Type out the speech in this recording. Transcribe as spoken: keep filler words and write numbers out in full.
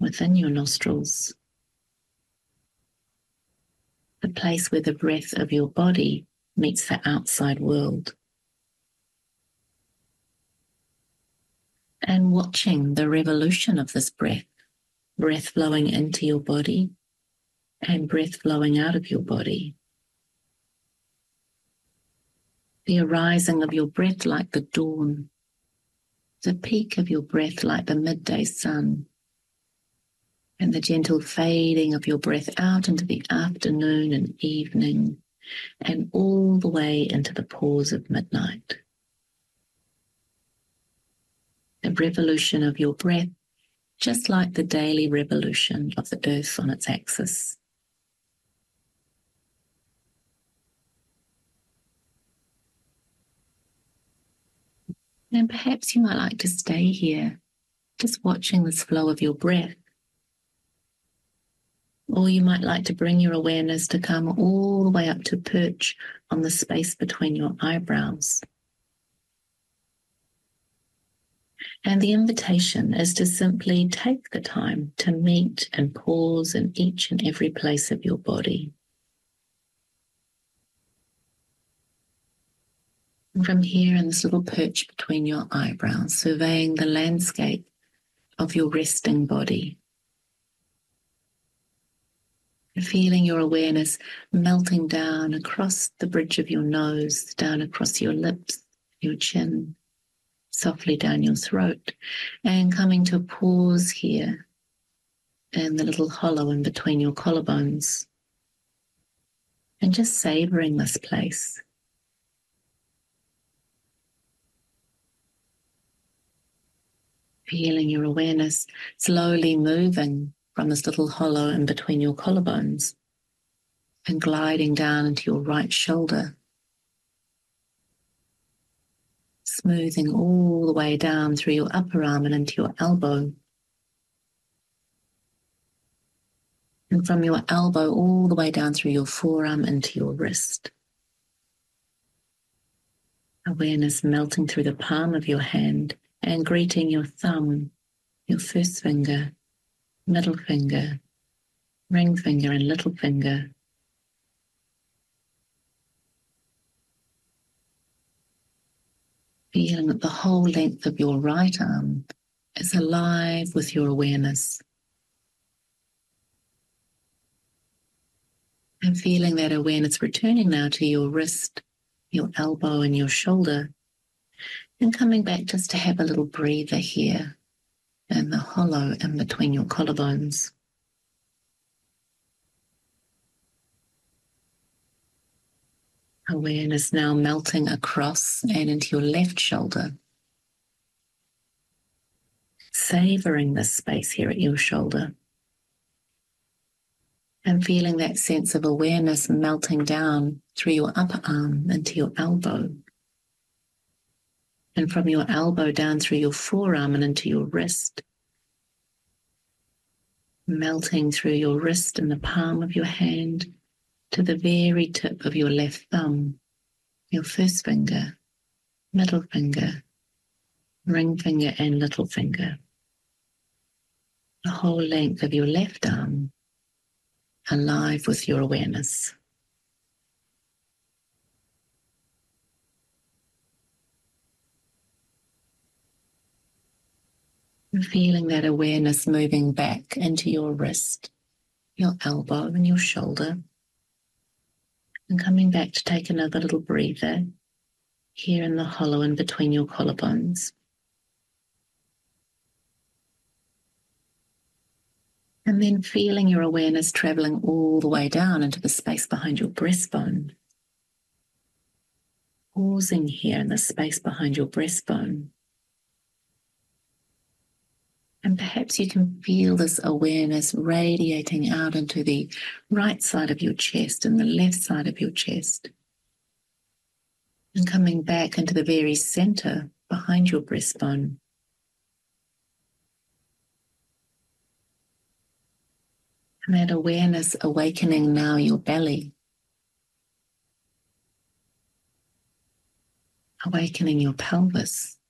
within your nostrils, the place where the breath of your body meets the outside world. And watching the revolution of this breath, breath flowing into your body and breath flowing out of your body. The arising of your breath like the dawn, the peak of your breath like the midday sun, and the gentle fading of your breath out into the afternoon and evening, and all the way into the pause of midnight. The revolution of your breath, just like the daily revolution of the earth on its axis. And perhaps you might like to stay here, just watching this flow of your breath. Or you might like to bring your awareness to come all the way up to perch on the space between your eyebrows. And the invitation is to simply take the time to meet and pause in each and every place of your body. And from here in this little perch between your eyebrows, surveying the landscape of your resting body. Feeling your awareness melting down across the bridge of your nose, down across your lips, your chin, softly down your throat, and coming to a pause here in the little hollow in between your collarbones. And just savoring this place. Feeling your awareness slowly moving from this little hollow in between your collarbones and gliding down into your right shoulder, smoothing all the way down through your upper arm and into your elbow, and from your elbow all the way down through your forearm into your wrist. Awareness melting through the palm of your hand and greeting your thumb, your first finger, middle finger, ring finger and little finger. Feeling that the whole length of your right arm is alive with your awareness. And feeling that awareness returning now to your wrist, your elbow and your shoulder. And coming back just to have a little breather here in the hollow in between your collarbones. Awareness now melting across and into your left shoulder. Savoring this space here at your shoulder. And feeling that sense of awareness melting down through your upper arm into your elbow. And from your elbow down through your forearm and into your wrist. Melting through your wrist and the palm of your hand to the very tip of your left thumb, your first finger, middle finger, ring finger and little finger. The whole length of your left arm, alive with your awareness. And feeling that awareness moving back into your wrist, your elbow and your shoulder. And coming back to take another little breather here in the hollow in between your collarbones. And then feeling your awareness traveling all the way down into the space behind your breastbone. Pausing here in the space behind your breastbone. And perhaps you can feel this awareness radiating out into the right side of your chest and the left side of your chest. And coming back into the very center behind your breastbone. And that awareness awakening now your belly. Awakening your pelvis.